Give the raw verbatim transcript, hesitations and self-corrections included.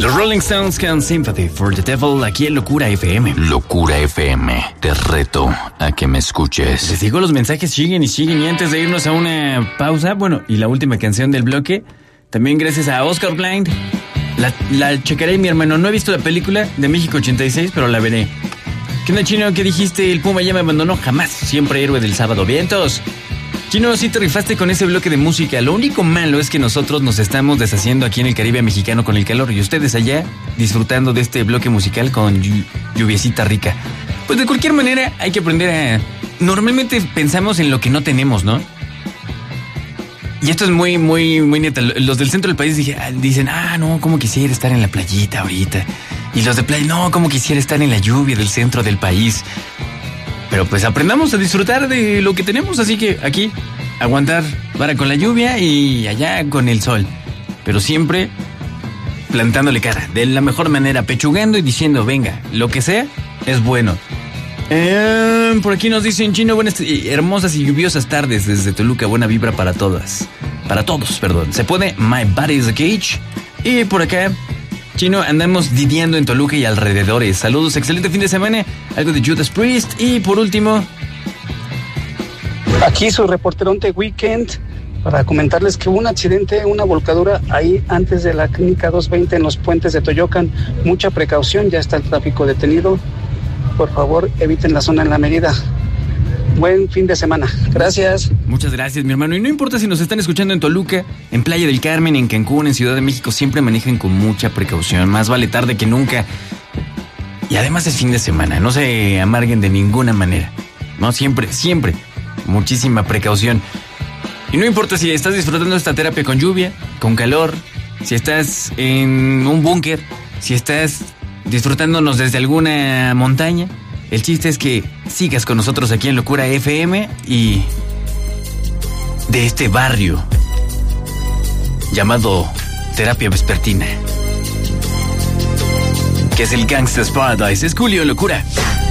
Los Rolling Stones con Sympathy for the Devil, aquí en Locura F M. Locura F M, te reto a que me escuches. Les digo, los mensajes siguen y siguen. Y antes de irnos a una pausa, bueno, y la última canción del bloque, también gracias a Oscar Blind. La, la checaré, mi hermano. No he visto la película de México ochenta y seis, pero la veré. ¿Qué onda, Chino? ¿Qué dijiste? El Puma ya me abandonó. Jamás. Siempre héroe del sábado. Vientos. Chino, sí te rifaste con ese bloque de música. Lo único malo es que nosotros nos estamos deshaciendo aquí en el Caribe mexicano con el calor y ustedes allá disfrutando de este bloque musical con llu- lluviecita rica. Pues de cualquier manera hay que aprender a... Normalmente pensamos en lo que no tenemos, ¿no? Y esto es muy, muy, muy neta. Los del centro del país dije, dicen, ah, no, cómo quisiera estar en la playita ahorita. Y los de playa, no, cómo quisiera estar en la lluvia del centro del país. Pero pues aprendamos a disfrutar de lo que tenemos, así que aquí, aguantar vara con la lluvia y allá con el sol. Pero siempre plantándole cara, de la mejor manera, pechugando y diciendo, venga, lo que sea, es bueno. Eh, por aquí nos dicen, Chino, buenas, hermosas y lluviosas tardes desde Toluca, buena vibra para todas. Para todos, perdón. Se puede, My Body's a Cage. Y por acá... Chino, andamos didiando en Toluca y alrededores. Saludos, excelente fin de semana. Algo de Judas Priest. Y por último... Aquí su reporterón de Weekend para comentarles que hubo un accidente, una volcadura ahí antes de la clínica doscientos veinte en los puentes de Toyocan. Mucha precaución, ya está el tráfico detenido. Por favor, eviten la zona en la medida. Buen fin de semana. Gracias. Muchas gracias, mi hermano. Y no importa si nos están escuchando en Toluca, en Playa del Carmen, en Cancún, en Ciudad de México, siempre manejen con mucha precaución. Más vale tarde que nunca. Y además es fin de semana. No se amarguen de ninguna manera. No, siempre, siempre. Muchísima precaución. Y no importa si estás disfrutando esta terapia con lluvia, con calor, si estás en un búnker, si estás disfrutándonos desde alguna montaña. El chiste es que sigas con nosotros aquí en Locura F M y de este barrio llamado Terapia Vespertina, que es el Gangsta's Paradise. Es Julio Locura.